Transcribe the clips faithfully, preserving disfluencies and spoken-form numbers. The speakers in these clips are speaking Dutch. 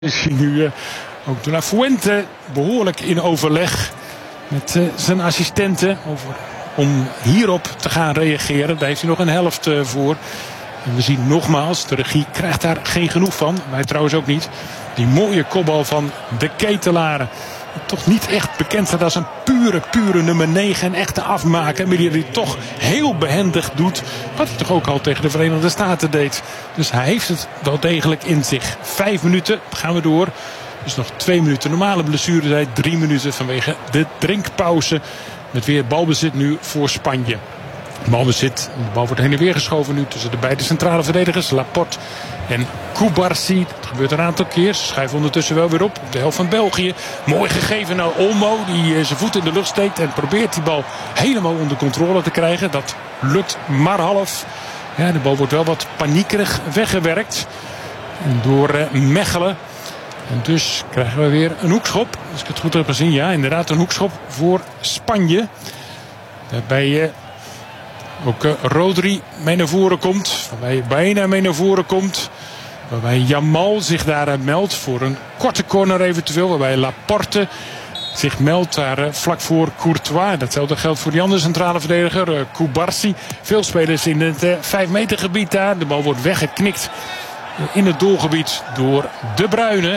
Is hij nu uh, ook de La Fuente behoorlijk in overleg met uh, zijn assistenten over, om hierop te gaan reageren. Daar heeft hij nog een helft uh, voor. En we zien nogmaals, de regie krijgt daar geen genoeg van. Wij trouwens ook niet. Die mooie kopbal van de Ketelaren. Toch niet echt bekend staat als een pure, pure nummer negen. Een echte afmaker. Maar die het toch heel behendig doet. Wat hij toch ook al tegen de Verenigde Staten deed. Dus hij heeft het wel degelijk in zich. Vijf minuten gaan we door. Dus nog twee minuten normale blessuretijd. Drie minuten vanwege de drinkpauze. Met weer balbezit nu voor Spanje. Balbezit. De bal wordt heen en weer geschoven nu tussen de beide centrale verdedigers. Laporte en Cubarsí. Dat gebeurt een aantal keer. Ze schuiven ondertussen wel weer op. Op de helft van België. Mooi gegeven naar Olmo. Die zijn voet in de lucht steekt. En probeert die bal helemaal onder controle te krijgen. Dat lukt maar half. Ja, de bal wordt wel wat paniekerig weggewerkt. Door Mechelen. En dus krijgen we weer een hoekschop. Als ik het goed heb gezien. Ja, inderdaad een hoekschop voor Spanje. Daarbij ook uh, Rodri mee naar voren komt. Waarbij Baena mee naar voren komt. Waarbij Jamal zich daar uh, meldt voor een korte corner eventueel. Waarbij Laporte zich meldt daar uh, vlak voor Courtois. Datzelfde geldt voor die andere centrale verdediger. Uh, Cubarsí. Veel spelers in het uh, vijf meter gebied daar. De bal wordt weggeknikt uh, in het doelgebied door De Bruyne.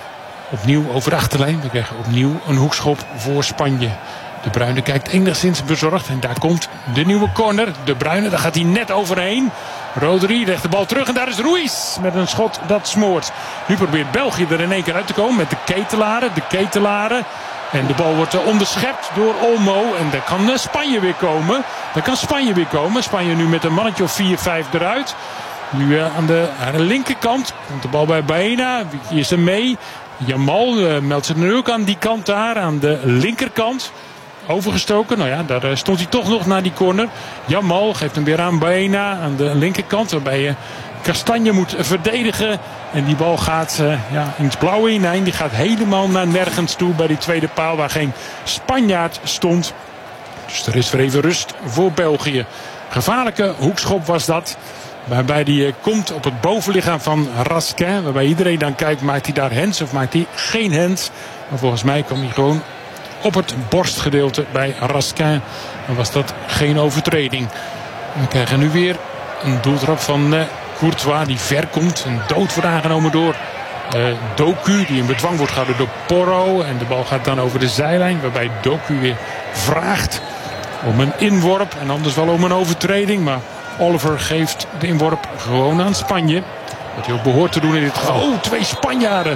Opnieuw over de achterlijn. We krijgen opnieuw een hoekschop voor Spanje. De Bruyne kijkt enigszins bezorgd. En daar komt de nieuwe corner. De Bruyne, daar gaat hij net overheen. Rodri legt de bal terug. En daar is Ruiz met een schot dat smoort. Nu probeert België er in één keer uit te komen met de Ketelaren. De Ketelaren. En de bal wordt onderschept door Olmo. En daar kan Spanje weer komen. Daar kan Spanje weer komen. Spanje nu met een mannetje of vier vijf eruit. Nu uh, aan, de, aan de linkerkant komt de bal bij Baena. Wie is er mee? Jamal uh, meldt zich nu ook aan die kant daar. Aan de linkerkant. Overgestoken. Nou ja, daar stond hij toch nog naar die corner. Jamal geeft hem weer aan Baena aan de linkerkant. Waarbij je Kastanje moet verdedigen. En die bal gaat uh, ja, in het blauwe hinein. Die gaat helemaal naar nergens toe bij die tweede paal waar geen Spanjaard stond. Dus er is weer even rust voor België. Gevaarlijke hoekschop was dat. Waarbij die uh, komt op het bovenlichaam van Raskin. Waarbij iedereen dan kijkt, maakt hij daar hands of maakt hij geen hands. Maar volgens mij kwam hij gewoon op het borstgedeelte bij Raskin. Dan was dat geen overtreding. We krijgen nu weer een doeltrap van uh, Courtois die ver komt. Een dood wordt aangenomen door uh, Doku. Die in bedwang wordt gehouden door Porro. En de bal gaat dan over de zijlijn. Waarbij Doku weer vraagt om een inworp. En anders wel om een overtreding. Maar Oliver geeft de inworp gewoon aan Spanje. Wat hij ook behoort te doen in dit geval. Oh, twee Spanjaarden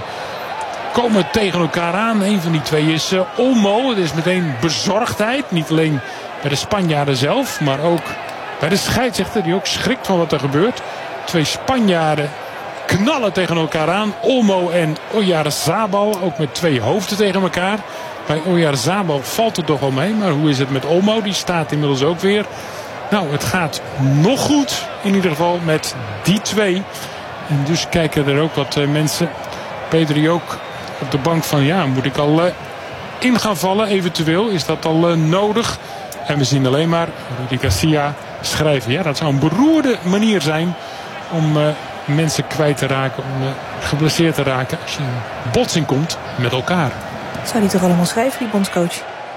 komen tegen elkaar aan. Een van die twee is uh, Olmo. Het is meteen bezorgdheid. Niet alleen bij de Spanjaarden zelf. Maar ook bij de scheidsrechter. Die ook schrikt van wat er gebeurt. Twee Spanjaarden knallen tegen elkaar aan. Olmo en Oyarzabal. Ook met twee hoofden tegen elkaar. Bij Oyarzabal valt het toch wel mee. Maar hoe is het met Olmo? Die staat inmiddels ook weer. Nou, het gaat nog goed. In ieder geval met die twee. En dus kijken er ook wat uh, mensen. Pedri ook op de bank van ja, moet ik al uh, in gaan vallen eventueel? Is dat al uh, nodig? En we zien alleen maar Rudi Garcia schrijven. Ja, dat zou een beroerde manier zijn om uh, mensen kwijt te raken, om uh, geblesseerd te raken als je in botsing komt met elkaar. Zou die toch allemaal schrijven, die bondscoach?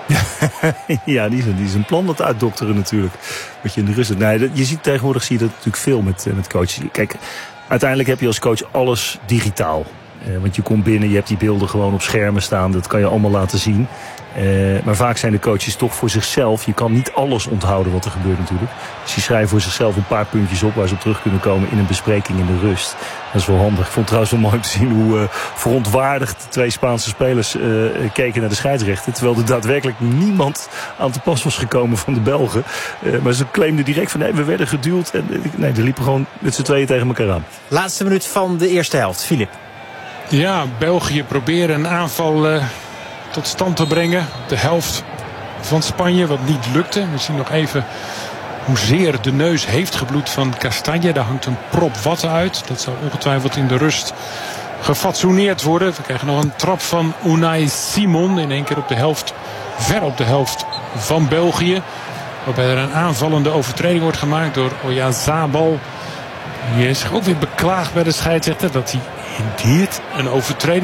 Ja, die is, die is een plan dat uitdokteren natuurlijk. Wat je in de rust. Nee, je ziet tegenwoordig zie je dat natuurlijk veel met, met coaches. Kijk, uiteindelijk heb je als coach alles digitaal. Uh, want je komt binnen, je hebt die beelden gewoon op schermen staan. Dat kan je allemaal laten zien. Uh, maar vaak zijn de coaches toch voor zichzelf. Je kan niet alles onthouden wat er gebeurt natuurlijk. Dus die schrijven voor zichzelf een paar puntjes op waar ze op terug kunnen komen in een bespreking in de rust. Dat is wel handig. Ik vond het trouwens wel mooi om te zien hoe uh, verontwaardigd de twee Spaanse spelers uh, keken naar de scheidsrechter. Terwijl er daadwerkelijk niemand aan te pas was gekomen van de Belgen. Uh, maar ze claimden direct van nee, we werden geduwd. En uh, nee, die liepen gewoon met z'n tweeën tegen elkaar aan. Laatste minuut van de eerste helft. Filip. Ja, België proberen een aanval uh, tot stand te brengen. Op de helft van Spanje, wat niet lukte. We zien nog even hoezeer de neus heeft gebloed van Kastanje. Daar hangt een prop watten uit. Dat zal ongetwijfeld in de rust gefatsoeneerd worden. We krijgen nog een trap van Unai Simon. In één keer op de helft, ver op de helft van België. Waarbij er een aanvallende overtreding wordt gemaakt door Oyarzabal. Die is zich ook weer beklaagd bij de scheidsrechter dat hij Indeed, een overtreding.